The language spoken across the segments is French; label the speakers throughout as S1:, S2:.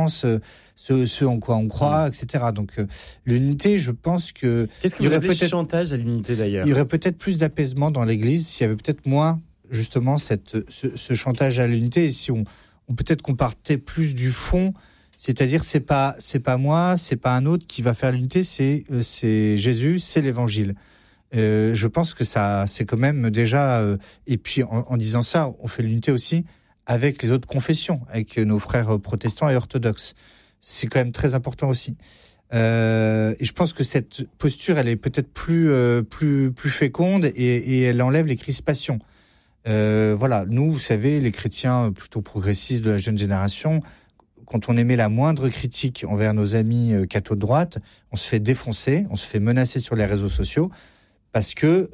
S1: pense ce en quoi on croit, etc. Donc l'unité, je pense que...
S2: Qu'est-ce que vous appelez chantage à l'unité d'ailleurs ?
S1: Il y aurait peut-être plus d'apaisement dans l'Église s'il y avait peut-être moins, justement, ce chantage à l'unité, et si on peut-être qu'on partait plus du fond, c'est-à-dire c'est pas moi, c'est pas un autre qui va faire l'unité, c'est Jésus, c'est l'Évangile. Je pense que ça, c'est quand même déjà... et puis en disant ça, on fait l'unité aussi avec les autres confessions, avec nos frères protestants et orthodoxes. C'est quand même très important aussi. Et je pense que cette posture, elle est peut-être plus féconde et elle enlève les crispations. Voilà, nous, vous savez, les chrétiens plutôt progressistes de la jeune génération, quand on émet la moindre critique envers nos amis cathos de droite, on se fait défoncer, on se fait menacer sur les réseaux sociaux, parce que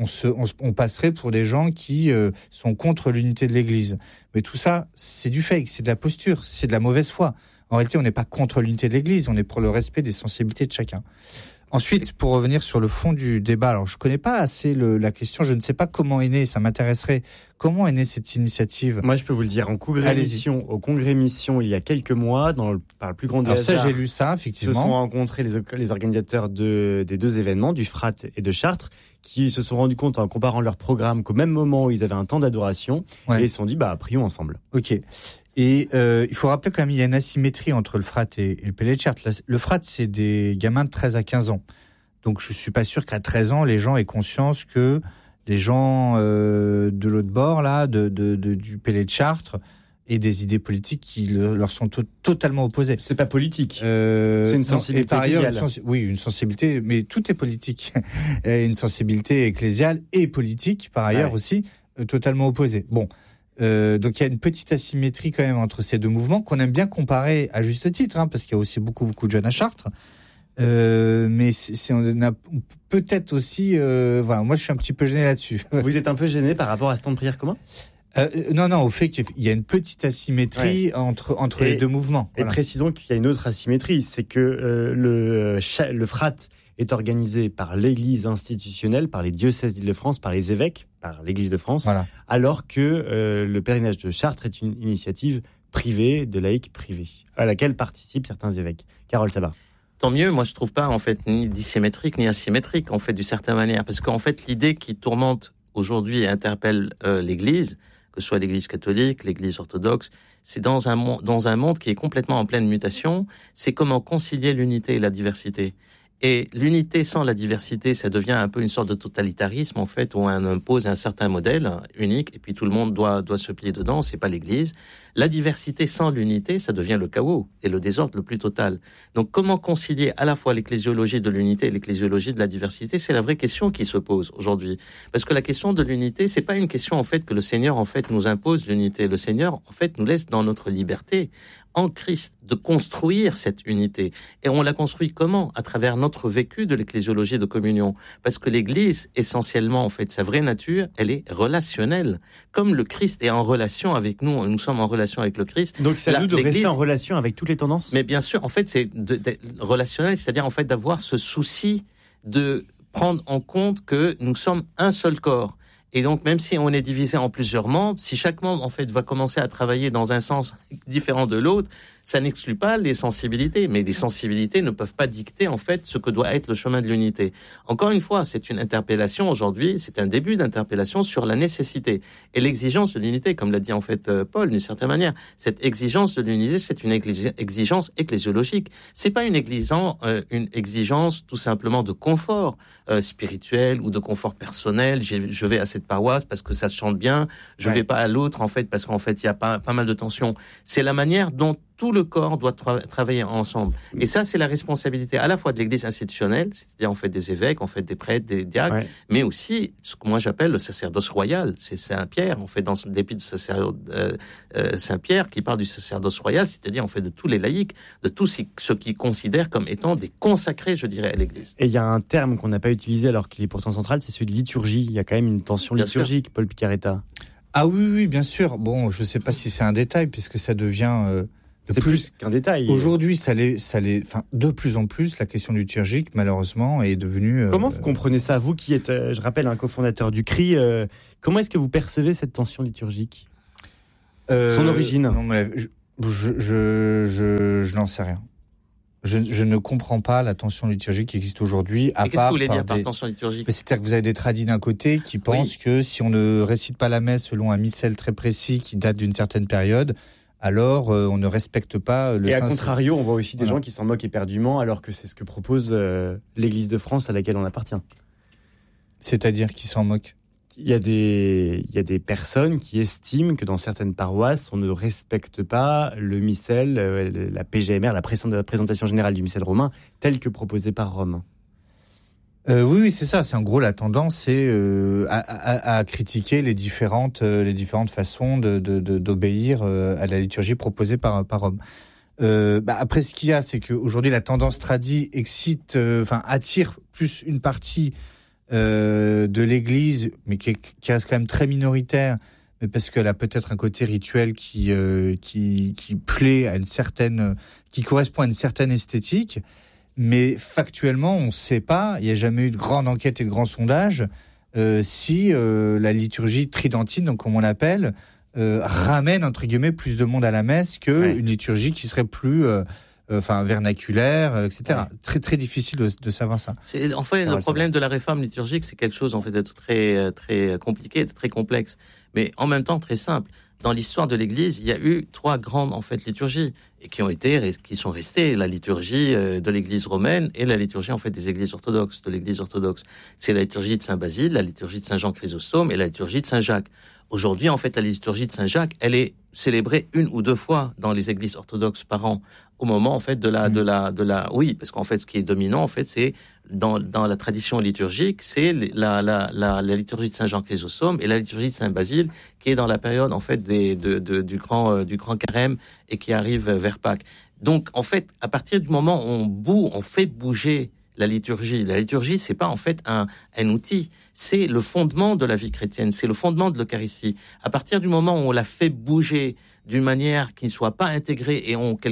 S1: on passerait pour des gens qui sont contre l'unité de l'Église. Mais tout ça, c'est du fake, c'est de la posture, c'est de la mauvaise foi. En réalité, on n'est pas contre l'unité de l'Église, on est pour le respect des sensibilités de chacun. Ensuite, pour revenir sur le fond du débat, alors je ne connais pas assez la question, je ne sais pas comment est née, ça m'intéresserait. Comment est née cette initiative ?
S2: Moi, je peux vous le dire, au Congrès Mission, il y a quelques mois, par le plus grand des hasards.
S1: Ça, j'ai lu ça, effectivement.
S2: Se sont rencontrés les organisateurs des deux événements, du FRAT et de Chartres, qui se sont rendus compte en comparant leurs programmes qu'au même moment où ils avaient un temps d'adoration, et ils se sont dit, prions ensemble.
S1: Ok. Et il faut rappeler quand même, il y a une asymétrie entre le FRAT et le PLE de Chartres. Le FRAT, c'est des gamins de 13 à 15 ans. Donc, je ne suis pas sûr qu'à 13 ans, les gens aient conscience que les gens de l'autre bord, là, du PLE de Chartres, aient des idées politiques qui leur sont totalement opposées.
S2: C'est pas politique. C'est une sensibilité ecclésiale.
S1: Oui, une sensibilité, mais tout est politique. Une sensibilité ecclésiale et politique, par ailleurs aussi, totalement opposée. Bon. Donc il y a une petite asymétrie quand même entre ces deux mouvements qu'on aime bien comparer à juste titre, parce qu'il y a aussi beaucoup de jeunes à Chartres. Mais on a peut-être aussi... voilà, moi je suis un petit peu gêné là-dessus.
S2: Vous êtes un peu gêné par rapport à ce temps de prière commun ?
S1: Non, au fait qu'il y a une petite asymétrie entre les deux mouvements.
S2: Et précisons qu'il y a une autre asymétrie, c'est que le FRAT est organisé par l'Église institutionnelle, par les diocèses d'Île-de-France, par les évêques, par l'Église de France, alors que le pèlerinage de Chartres est une initiative privée, de laïcs privés, à laquelle participent certains évêques. Carole Sabat.
S3: Tant mieux, moi je trouve pas en fait ni dissymétrique ni asymétrique en fait d'une certaine manière, parce qu'en fait l'idée qui tourmente aujourd'hui et interpelle l'Église, que ce soit l'Église catholique, l'Église orthodoxe, c'est dans un monde qui est complètement en pleine mutation, c'est comment concilier l'unité et la diversité. Et l'unité sans la diversité, ça devient un peu une sorte de totalitarisme, en fait, où on impose un certain modèle unique, et puis tout le monde doit se plier dedans, c'est pas l'Église. La diversité sans l'unité, ça devient le chaos et le désordre le plus total. Donc, comment concilier à la fois l'ecclésiologie de l'unité et l'ecclésiologie de la diversité, c'est la vraie question qui se pose aujourd'hui. Parce que la question de l'unité, c'est pas une question, en fait, que le Seigneur, en fait, nous impose l'unité. Le Seigneur, en fait, nous laisse dans notre liberté, en Christ, de construire cette unité. Et on la construit comment ? À travers notre vécu de l'ecclésiologie de communion. Parce que l'Église, essentiellement, en fait, sa vraie nature, elle est relationnelle. Comme le Christ est en relation avec nous, nous sommes en relation avec le Christ.
S2: Donc c'est à nous de rester en relation avec toutes les tendances ?
S3: Mais bien sûr, en fait, c'est relationnel, c'est-à-dire en fait d'avoir ce souci de prendre en compte que nous sommes un seul corps. Et donc, même si on est divisé en plusieurs membres, si chaque membre, en fait, va commencer à travailler dans un sens différent de l'autre, ça n'exclut pas les sensibilités. Mais les sensibilités ne peuvent pas dicter, en fait, ce que doit être le chemin de l'unité. Encore une fois, c'est une interpellation aujourd'hui, c'est un début d'interpellation sur la nécessité et l'exigence de l'unité, comme l'a dit, en fait, Paul, d'une certaine manière. Cette exigence de l'unité, c'est une exigence ecclésiologique. C'est pas une exigence tout simplement de confort spirituel ou de confort personnel. Je vais à cette paroisse parce que ça chante bien, je vais pas à l'autre, en fait, parce qu'en fait, il y a pas mal de tensions. C'est la manière dont tout le corps doit travailler ensemble. Et ça, c'est la responsabilité à la fois de l'Église institutionnelle, c'est-à-dire en fait des évêques, en fait des prêtres, des diacres, mais aussi ce que moi j'appelle le sacerdoce royal. C'est Saint-Pierre, en fait, dans l'épître de Saint-Pierre, qui parle du sacerdoce royal, c'est-à-dire en fait de tous les laïcs, de tous ceux qui considèrent comme étant des consacrés, je dirais, à l'Église.
S2: Et il y a un terme qu'on n'a pas utilisé alors qu'il est pourtant central, c'est celui de liturgie. Il y a quand même une tension liturgique, Paul Picaretta.
S1: Ah oui, bien sûr. Bon, je ne sais pas si c'est un détail, puisque ça devient...
S2: c'est plus qu'un détail.
S1: Aujourd'hui, ça l'est, de plus en plus, la question liturgique, malheureusement, est devenue...
S2: Comment vous comprenez ça ? Vous qui êtes, je rappelle, un cofondateur du CRI, comment est-ce que vous percevez cette tension liturgique ? Son origine ?
S1: Je n'en sais rien. Je ne comprends pas la tension liturgique qui existe aujourd'hui.
S3: Qu'est-ce que vous voulez dire par tension liturgique ?
S1: C'est-à-dire que vous avez des tradis d'un côté qui pensent que si on ne récite pas la messe selon un missel très précis qui date d'une certaine période, alors on ne respecte pas le Saint-Sacrement.
S2: Et à contrario, on voit aussi des gens qui s'en moquent éperdument, alors que c'est ce que propose l'Église de France à laquelle on appartient.
S1: C'est-à-dire qui s'en moquent ?
S2: Il y a des personnes qui estiment que dans certaines paroisses, on ne respecte pas le missel, la PGMR, la présentation générale du missel romain, tel que proposé par Rome.
S1: Oui, c'est ça. C'est en gros la tendance, c'est à critiquer les différentes façons d'obéir à la liturgie proposée par Rome. Après, ce qu'il y a, c'est qu'aujourd'hui, la tendance tradie attire plus une partie de l'Église, mais qui reste quand même très minoritaire, mais parce qu'elle a peut-être un côté rituel qui plaît à qui correspond à une certaine esthétique. Mais factuellement, on ne sait pas, il n'y a jamais eu de grande enquête et de grand sondage, si la liturgie tridentine, donc comme on l'appelle, ramène entre guillemets plus de monde à la messe qu'une liturgie qui serait plus vernaculaire, etc. Ouais. Très très difficile de savoir ça.
S3: Le problème de la réforme liturgique, c'est quelque chose en fait de très très compliqué, de très complexe, mais en même temps très simple. Dans l'histoire de l'Église, il y a eu 3 grandes en fait liturgies et qui sont restées, la liturgie de l'Église romaine et la liturgie en fait des Églises orthodoxes, de l'Église orthodoxe. C'est la liturgie de Saint Basile, la liturgie de Saint Jean Chrysostome et la liturgie de Saint Jacques. Aujourd'hui, en fait, la liturgie de Saint Jacques, elle est célébrée 1 ou 2 fois dans les Églises orthodoxes par an. Au moment en fait oui, parce qu'en fait ce qui est dominant en fait c'est dans la tradition liturgique, c'est la liturgie de Saint Jean Chrysostome et la liturgie de Saint Basile qui est dans la période en fait du grand carême et qui arrive vers Pâques. Donc en fait à partir du moment où on fait bouger la liturgie c'est pas en fait un outil, c'est le fondement de la vie chrétienne, c'est le fondement de l'Eucharistie. À partir du moment où on la fait bouger d'une manière qui ne soit pas intégrée et on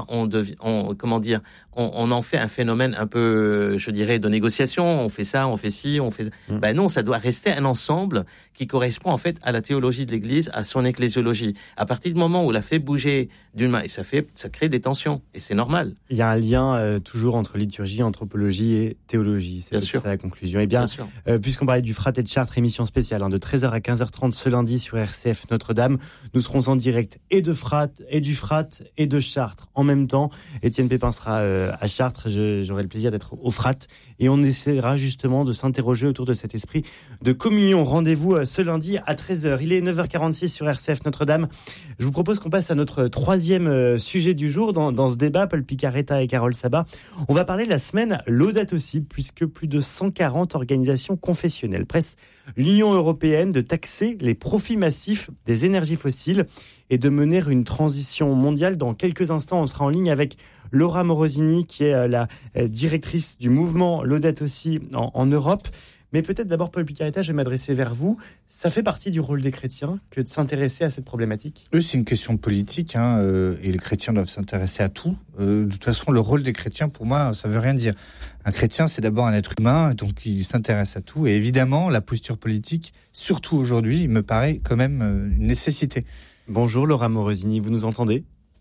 S3: en fait un phénomène un peu, je dirais, de négociation. On fait ça, on fait ci, on fait. Non, ça doit rester un ensemble qui correspond en fait à la théologie de l'Église, à son ecclésiologie. À partir du moment où on la fait bouger d'une main, ça crée des tensions et c'est normal.
S2: Il y a un lien toujours entre liturgie, anthropologie et théologie. C'est ça la conclusion. Et bien puisqu'on parlait du Frat et de Chartres, émission spéciale de 13h à 15h30 ce lundi sur RCF Notre-Dame, nous serons en direct et de Frat, et du Frat, et de Chartres en même temps. Étienne Pépin sera à Chartres, j'aurai le plaisir d'être au Frat, et on essaiera justement de s'interroger autour de cet esprit de communion. Rendez-vous ce lundi à 13h. Il est 9h46 sur RCF Notre-Dame. Je vous propose qu'on passe à notre 3e sujet du jour dans ce débat, Paul Picaretta et Carole Sabat. On va parler de la semaine Laudato Si, puisque plus de 140 organisations confessionnelles pressent l'Union européenne de taxer les profits massifs des énergies fossiles et de mener une transition mondiale. Dans quelques instants, on sera en ligne avec Laura Morosini, qui est la directrice du mouvement Laudato Si en Europe. Mais peut-être d'abord, Paul Picaretta, je vais m'adresser vers vous. Ça fait partie du rôle des chrétiens que de s'intéresser à cette problématique ?
S1: C'est une question politique, et les chrétiens doivent s'intéresser à tout. De toute façon, le rôle des chrétiens, pour moi, ça ne veut rien dire. Un chrétien, c'est d'abord un être humain, donc il s'intéresse à tout. Et évidemment, la posture politique, surtout aujourd'hui, me paraît quand même une nécessité.
S2: Bonjour Laura Morosini, vous nous entendez ?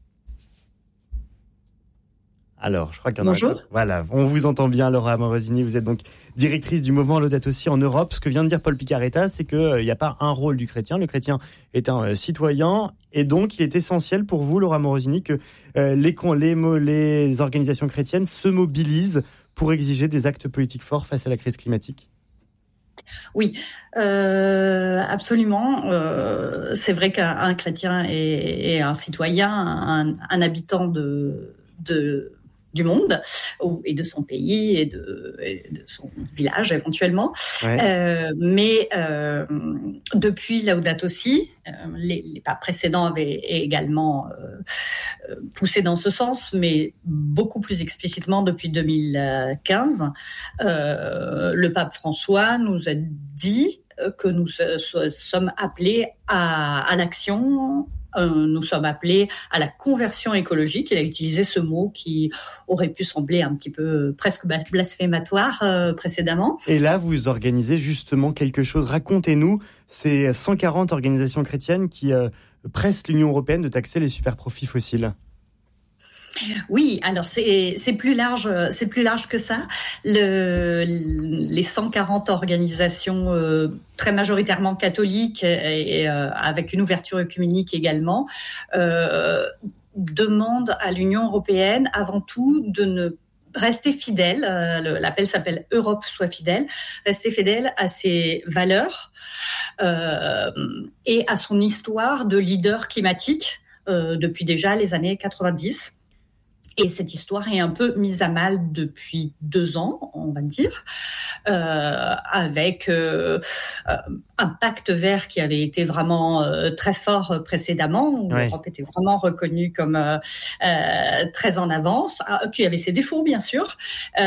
S2: Alors, je crois qu'il y en a...
S4: Bonjour.
S2: Voilà, on vous entend bien Laura Morosini, vous êtes donc directrice du mouvement Laudato Si en Europe. Ce que vient de dire Paul Picaretta, c'est qu'il n'y a pas un rôle du chrétien. Le chrétien est un citoyen et donc il est essentiel pour vous, Laura Morosini, que les organisations chrétiennes se mobilisent pour exiger des actes politiques forts face à la crise climatique.
S4: Oui, absolument. C'est vrai qu'un chrétien est un citoyen, un habitant du monde et de son pays et de son village éventuellement. Ouais. Mais depuis Laudato Si, les papes précédents avaient également poussé dans ce sens, mais beaucoup plus explicitement depuis 2015. Le pape François nous a dit que nous sommes appelés à l'action, nous sommes appelés à la conversion écologique. Il a utilisé ce mot qui aurait pu sembler un petit peu presque blasphématoire précédemment.
S2: Et là, vous organisez justement quelque chose. Racontez-nous, ces 140 organisations chrétiennes qui pressent l'Union européenne de taxer les superprofits fossiles.
S4: Oui, alors c'est plus large que ça. Les 140 organisations très majoritairement catholiques et avec une ouverture œcuménique également demandent à l'Union européenne avant tout de ne rester fidèle. L'appel s'appelle Europe soit fidèle. Rester fidèle à ses valeurs et à son histoire de leader climatique depuis déjà les années 90. Et cette histoire est un peu mise à mal depuis 2 ans, on va dire, avec un pacte vert qui avait été vraiment très fort précédemment, où l'Europe était vraiment reconnue comme très en avance, qui avait ses défauts bien sûr,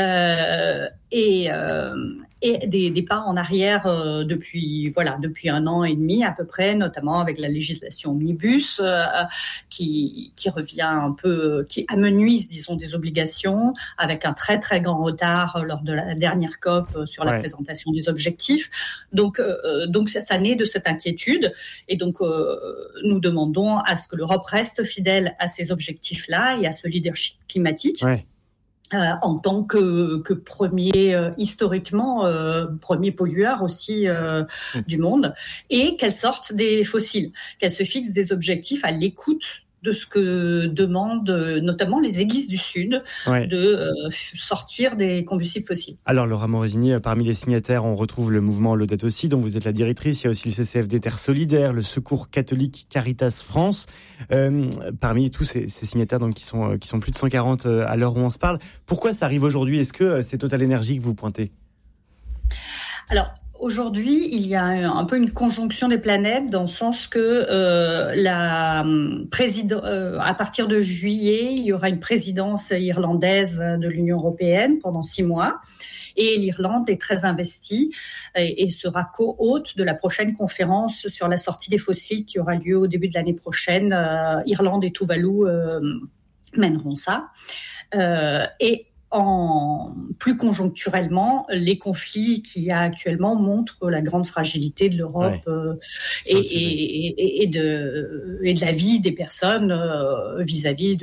S4: et des pas en arrière depuis 1 an et demi à peu près, notamment avec la législation omnibus qui revient un peu, qui amenuise, disons, des obligations avec un très très grand retard lors de la dernière COP sur la présentation des objectifs. Donc ça naît de cette inquiétude et donc nous demandons à ce que l'Europe reste fidèle à ces objectifs-là et à ce leadership climatique. En tant que premier, historiquement, premier pollueur aussi du monde, et qu'elle sorte des fossiles, qu'elle se fixe des objectifs à l'écoute de ce que demandent notamment les églises du Sud, de sortir des combustibles fossiles.
S2: Alors Laura Morosini, parmi les signataires, on retrouve le mouvement Laudato Si, dont vous êtes la directrice. Il y a aussi le CCFD Terre Solidaire, le Secours catholique Caritas France. Parmi tous ces signataires donc, qui sont plus de 140 à l'heure où on se parle, pourquoi ça arrive aujourd'hui ? Est-ce que c'est Total Energy que vous pointez ?
S4: Alors, aujourd'hui, il y a un peu une conjonction des planètes dans le sens que à partir de juillet, il y aura une présidence irlandaise de l'Union européenne pendant 6 mois. Et l'Irlande est très investie et sera co-hôte de la prochaine conférence sur la sortie des fossiles qui aura lieu au début de l'année prochaine. Irlande et Tuvalu mèneront ça. Et plus conjoncturellement, les conflits qu'il y a actuellement montrent la grande fragilité de l'Europe et de la vie des personnes vis-à-vis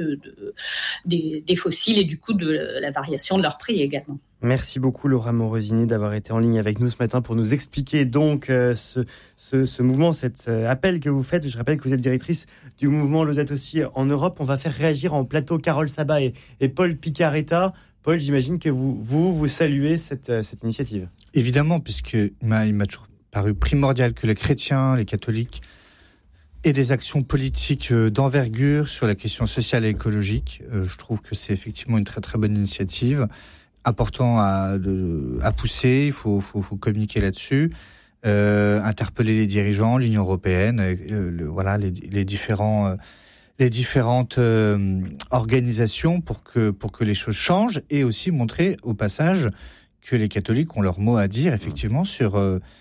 S4: des fossiles et du coup de la variation de leur prix également.
S2: Merci beaucoup Laura Morosini d'avoir été en ligne avec nous ce matin pour nous expliquer donc ce mouvement, cet appel que vous faites. Je rappelle que vous êtes directrice du mouvement Laudato Si en Europe. On va faire réagir en plateau Carole Sabat et Paul Picaretta. Paul, j'imagine que vous saluez cette initiative.
S1: Évidemment, puisqu'il m'a toujours paru primordial que les chrétiens, les catholiques aient des actions politiques d'envergure sur la question sociale et écologique. Je trouve que c'est effectivement une très très bonne initiative. Important à pousser, il faut communiquer là-dessus, interpeller les dirigeants, l'Union européenne, les différentes organisations pour que les choses changent et aussi montrer au passage que les catholiques ont leur mot à dire effectivement sur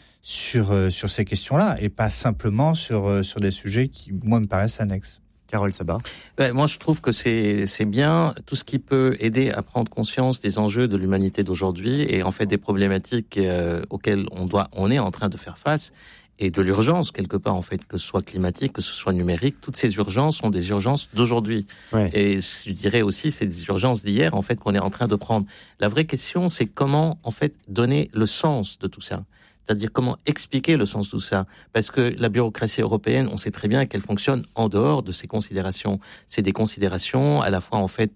S1: ces questions-là et pas simplement sur des sujets qui moi me paraissent annexes.
S2: Carole Sabat.
S3: Moi, je trouve que c'est bien tout ce qui peut aider à prendre conscience des enjeux de l'humanité d'aujourd'hui et en fait des problématiques auxquelles on est en train de faire face et de l'urgence quelque part en fait, que ce soit climatique, que ce soit numérique. Toutes ces urgences sont des urgences d'aujourd'hui. Et je dirais aussi c'est des urgences d'hier en fait qu'on est en train de prendre. La vraie question, c'est comment en fait donner le sens de tout ça. C'est-à-dire comment expliquer le sens de tout ça. Parce que la bureaucratie européenne, on sait très bien qu'elle fonctionne en dehors de ces considérations. C'est des considérations à la fois en fait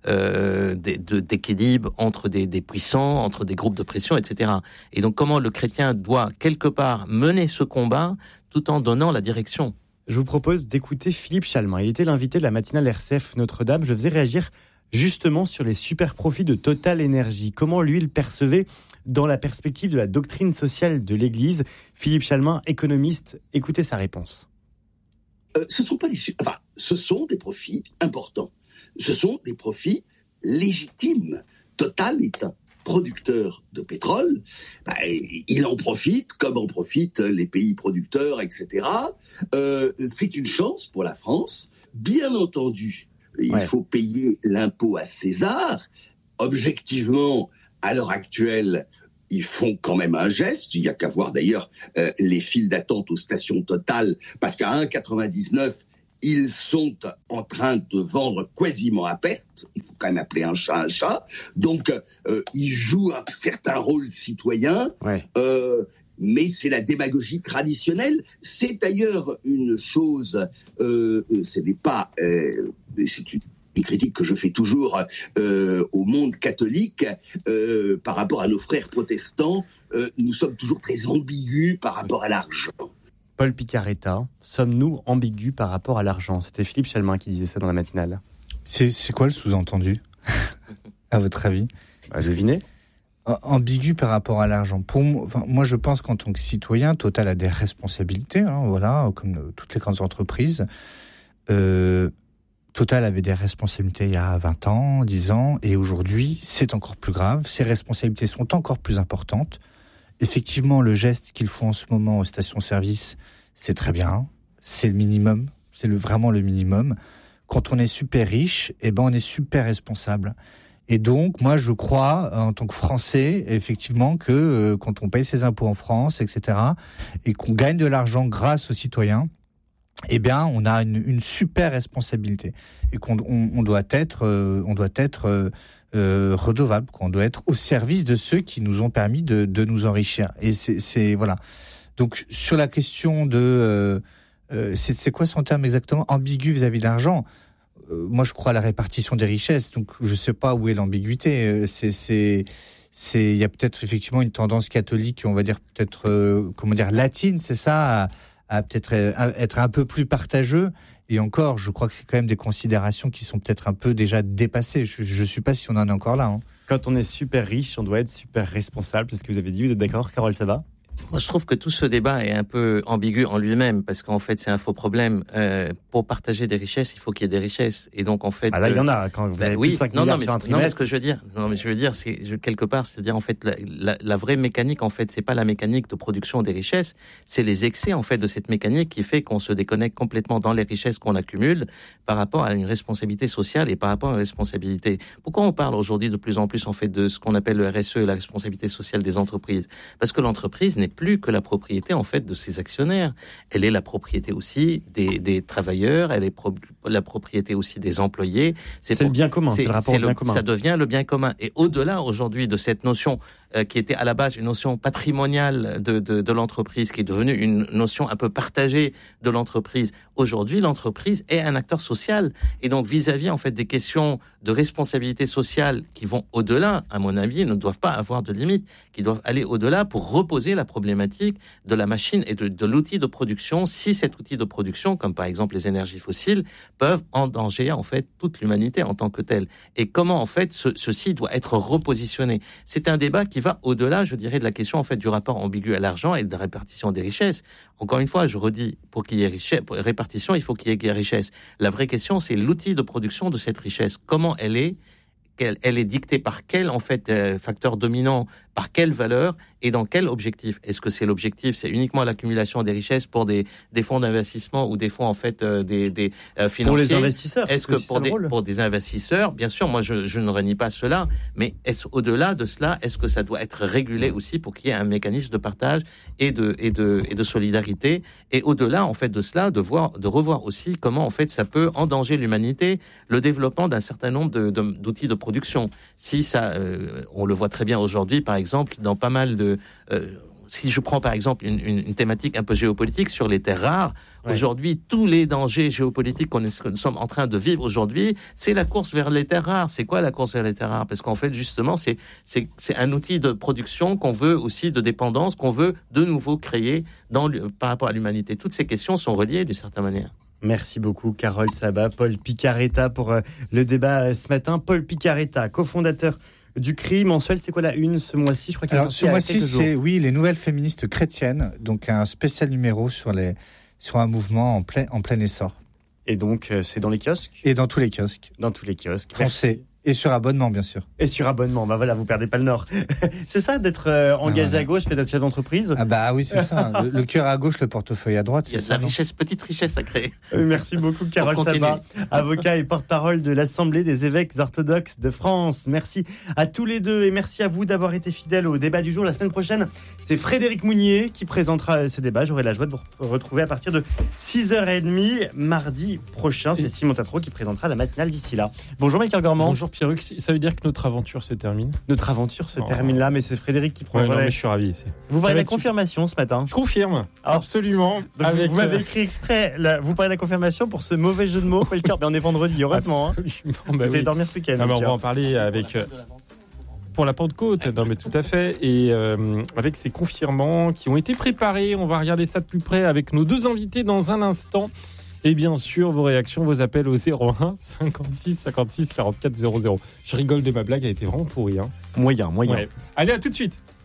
S3: d'équilibre entre des puissants, entre des groupes de pression, etc. Et donc comment le chrétien doit quelque part mener ce combat tout en donnant la direction.
S2: Je vous propose d'écouter Philippe Chalmin. Il était l'invité de la matinale RCF Notre-Dame. Je le faisais réagir justement sur les super profits de Total Energy. Comment lui, il percevait dans la perspective de la doctrine sociale de l'Église. Philippe Chalmin, économiste, écoutez sa réponse.
S5: Ce sont des profits importants. Ce sont des profits légitimes. Total est producteur de pétrole, il en profite comme en profitent les pays producteurs, etc. C'est une chance pour la France. Bien entendu, il faut payer l'impôt à César. Objectivement, à l'heure actuelle, ils font quand même un geste. Il n'y a qu'à voir d'ailleurs les files d'attente aux stations Total, parce qu'à 1,99, ils sont en train de vendre quasiment à perte. Il faut quand même appeler un chat un chat. Donc, ils jouent un certain rôle citoyen. Mais c'est la démagogie traditionnelle. C'est d'ailleurs une chose, ce n'est pas... c'est une critique que je fais toujours au monde catholique par rapport à nos frères protestants. Nous sommes toujours très ambigus par rapport à l'argent.
S2: Paul Picaretta, sommes-nous ambigus par rapport à l'argent ? C'était Philippe Chalmin qui disait ça dans la matinale.
S1: C'est quoi le sous-entendu, à votre avis ?
S2: Devinez.
S1: Ambigu par rapport à l'argent. Moi, je pense qu'en tant que citoyen, Total a des responsabilités, comme toutes les grandes entreprises. Total avait des responsabilités il y a 20 ans, 10 ans, et aujourd'hui, c'est encore plus grave. Ces responsabilités sont encore plus importantes. Effectivement, le geste qu'ils font en ce moment aux stations-service, c'est très bien. C'est le minimum. C'est vraiment le minimum. Quand on est super riche, on est super responsable. Et donc, moi, je crois, en tant que Français, effectivement, que quand on paye ses impôts en France, etc., et qu'on gagne de l'argent grâce aux citoyens, on a une super responsabilité. Et qu'on doit être redevable, qu'on doit être au service de ceux qui nous ont permis de nous enrichir. Et c'est voilà. Donc, sur la question de... c'est quoi son terme exactement ? Ambigu vis-à-vis de l'argent. Moi, je crois à la répartition des richesses, donc je ne sais pas où est l'ambiguïté. Il y a peut-être effectivement une tendance catholique, on va dire peut-être, latine, c'est ça, à peut-être être un peu plus partageux. Et encore, je crois que c'est quand même des considérations qui sont peut-être un peu déjà dépassées. Je ne sais pas si on en est encore là.
S2: Quand on est super riche, on doit être super responsable. C'est ce que vous avez dit. Vous êtes d'accord, Carole Sabat ?
S3: Moi, je trouve que tout ce débat est un peu ambigu en lui-même, parce qu'en fait, c'est un faux problème. Pour partager des richesses, il faut qu'il y ait des richesses. Et donc, en fait...
S2: là, il y en a. Quand vous avez plus de 5 milliards sur un trimestre...
S3: Non, mais ce que je veux dire, c'est quelque part, c'est-à-dire, en fait, la vraie mécanique, en fait, c'est pas la mécanique de production des richesses, c'est les excès, en fait, de cette mécanique qui fait qu'on se déconnecte complètement dans les richesses qu'on accumule par rapport à une responsabilité sociale et par rapport à une responsabilité. Pourquoi on parle aujourd'hui de plus en plus, en fait, de ce qu'on appelle le RSE, la responsabilité sociale des entreprises ? Parce que l'entreprise n'est plus que la propriété, en fait, de ses actionnaires. Elle est la propriété aussi des travailleurs, elle est la propriété aussi des employés.
S2: C'est le bien commun, c'est le rapport au bien commun.
S3: Ça devient le bien commun. Et au-delà, aujourd'hui, de cette notion qui était à la base une notion patrimoniale de l'entreprise, qui est devenue une notion un peu partagée de l'entreprise. Aujourd'hui, l'entreprise est un acteur social. Et donc, vis-à-vis, en fait, des questions de responsabilité sociale qui vont au-delà, à mon avis, ne doivent pas avoir de limite, qui doivent aller au-delà pour reposer la problématique de la machine et de l'outil de production, si cet outil de production, comme par exemple les énergies fossiles, peuvent endanger, en fait, toute l'humanité en tant que telle. Et comment, en fait, ceci doit être repositionné. C'est un débat qui va au-delà, je dirais, de la question, en fait, du rapport ambigu à l'argent et de la répartition des richesses. Encore une fois, je redis, pour qu'il y ait répartition, il faut qu'il y ait richesse. La vraie question, c'est l'outil de production de cette richesse. Comment elle est dictée par quel, en fait, facteur dominant, par quelle valeur et dans quel objectif ? Est-ce que c'est l'objectif, c'est uniquement l'accumulation des richesses pour des fonds d'investissement ou des fonds, en fait, des financiers ?
S2: Pour les investisseurs.
S3: Est-ce que pour des investisseurs, bien sûr, moi je ne renie pas cela, mais est-ce au-delà de cela, est-ce que ça doit être régulé aussi pour qu'il y ait un mécanisme de partage et de solidarité ? Et au-delà, en fait, de cela, de revoir aussi comment, en fait, ça peut endanger l'humanité, le développement d'un certain nombre d'outils de production. Si ça, on le voit très bien aujourd'hui, par exemple, dans pas mal de... si je prends par exemple une thématique un peu géopolitique sur les terres rares, aujourd'hui, tous les dangers géopolitiques que nous sommes en train de vivre aujourd'hui, c'est la course vers les terres rares. C'est quoi la course vers les terres rares ? Parce qu'en fait, justement, c'est un outil de production qu'on veut aussi, de dépendance, qu'on veut de nouveau créer par rapport à l'humanité. Toutes ces questions sont reliées d'une certaine manière.
S2: Merci beaucoup, Carole Sabat, Paul Picaretta pour le débat ce matin. Paul Picaretta, cofondateur du CRI mensuel, c'est quoi la une ce mois-ci ? Je crois qu'il est sorti
S1: ce mois-ci, c'est les nouvelles féministes chrétiennes, donc un spécial numéro sur un mouvement en plein essor.
S2: Et donc, c'est dans les kiosques ?
S1: Et dans tous les kiosques.
S2: Dans tous les kiosques.
S1: Foncez. Et sur abonnement, bien sûr.
S2: Et sur abonnement, bah voilà, vous perdez pas le nord. C'est ça d'être engagé à gauche, peut-être chef d'entreprise.
S1: Ah bah oui, c'est ça. Le cœur à gauche, le portefeuille à droite.
S3: Il y a de la richesse, petite richesse à créer.
S2: Merci beaucoup, Carole Sabat, avocat et porte-parole de l'Assemblée des évêques orthodoxes de France. Merci à tous les deux et merci à vous d'avoir été fidèles au débat du jour. La semaine prochaine, c'est Frédéric Mounier qui présentera ce débat. J'aurai la joie de vous retrouver à partir de 6h30 mardi prochain. C'est Simon Tatro qui présentera la matinale d'ici là. Bonjour Michael Gormand.
S6: Bonjour Pierruc, ça veut dire que notre aventure se termine.
S2: Notre aventure se termine là, mais c'est Frédéric qui prend le relais.
S6: Mais je suis ravi ici.
S2: Vous parlez de la confirmation ce matin.
S6: Je confirme, absolument.
S2: Vous m'avez écrit exprès, vous parlez de la confirmation pour ce mauvais jeu de mots. Mais on est vendredi, heureusement.
S6: Absolument.
S2: Vous allez dormir ce week-end.
S6: On va en parler avec... Pour la Pentecôte, non mais tout à fait, et avec ces confirmants qui ont été préparés, on va regarder ça de plus près avec nos deux invités dans un instant. Et bien sûr, vos réactions, vos appels au 01 56 56 44 00. Je rigole de ma blague, elle était vraiment pourrie. Hein.
S2: Moyen.
S6: Ouais. Allez, à tout de suite.